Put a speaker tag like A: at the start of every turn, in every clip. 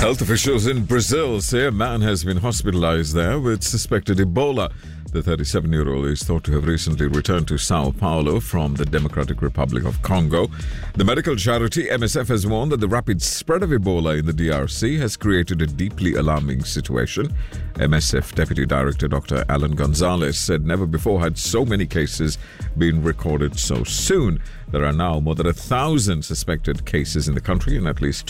A: Health officials in Brazil say a man has been hospitalized there with suspected Ebola. The 37-year-old is thought to have recently returned to Sao Paulo from the Democratic Republic of Congo. The medical charity MSF has warned that the rapid spread of Ebola in the DRC has created a deeply alarming situation. MSF Deputy Director Dr. Alan Gonzalez said never before had so many cases been recorded so soon. There are now more than 1,000 suspected cases in the country and at least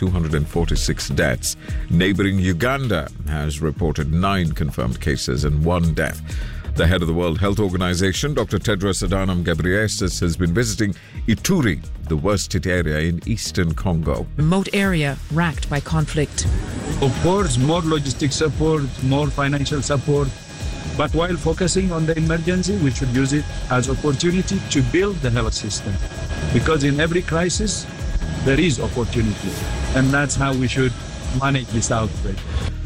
A: 246 deaths. Neighboring Uganda has reported 9 confirmed cases and 1 death. The head of the World Health Organization, Dr. Tedros Adhanom Ghebreyesus, has been visiting Ituri, the worst-hit area in eastern Congo.
B: Remote area racked by conflict.
C: Of course, more logistic support, more financial support. But while focusing on the emergency, we should use it as opportunity to build the health system. Because in every crisis, there is opportunity. And that's how we should manage this outbreak.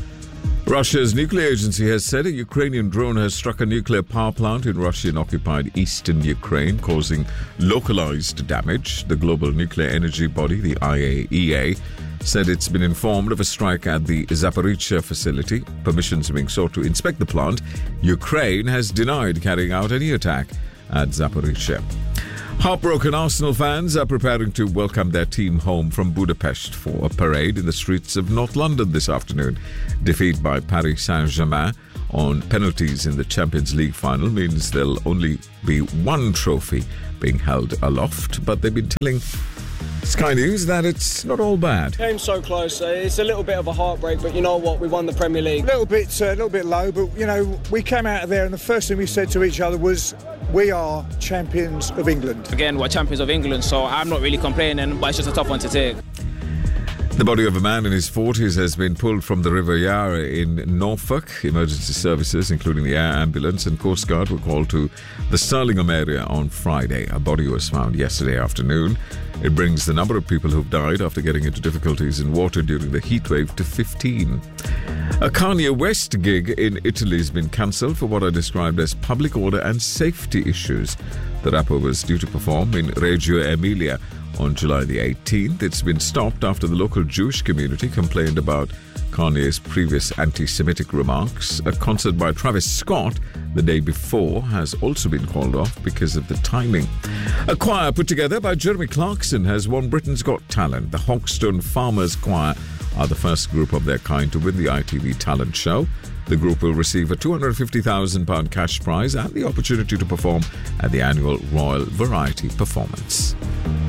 A: Russia's nuclear agency has said a Ukrainian drone has struck a nuclear power plant in Russian-occupied eastern Ukraine, causing localized damage. The global nuclear energy body, the IAEA, said it's been informed of a strike at the Zaporizhzhia facility. Permissions are being sought to inspect the plant. Ukraine has denied carrying out any attack at Zaporizhzhia. Heartbroken Arsenal fans are preparing to welcome their team home from Budapest for a parade in the streets of North London this afternoon. Defeat by Paris Saint-Germain on penalties in the Champions League final means there'll only be one trophy being held aloft, but they've been telling Sky News that it's not all bad.
D: Game's so close. It's a little bit of a heartbreak, but you know what? We won the Premier League.
E: A little bit low, but you know, we came out of there and the first thing we said to each other was, we are champions of England.
D: Again, we're champions of England, so I'm not really complaining, but it's just a tough one to take.
A: The body of a man in his 40s has been pulled from the River Yarra in Norfolk. Emergency services, including the air ambulance and Coast Guard, were called to the Stirlingham area on Friday. A body was found yesterday afternoon. It brings the number of people who've died after getting into difficulties in water during the heatwave to 15. A Kanye West gig in Italy has been cancelled for what are described as public order and safety issues. The rapper was due to perform in Reggio Emilia on July the 18th. It's been stopped after the local Jewish community complained about Kanye's previous anti-Semitic remarks. A concert by Travis Scott the day before has also been called off because of the timing. A choir put together by Jeremy Clarkson has won Britain's Got Talent. The Hoxton Farmers Choir are the first group of their kind to win the ITV talent show. The group will receive a £250,000 cash prize and the opportunity to perform at the annual Royal Variety Performance.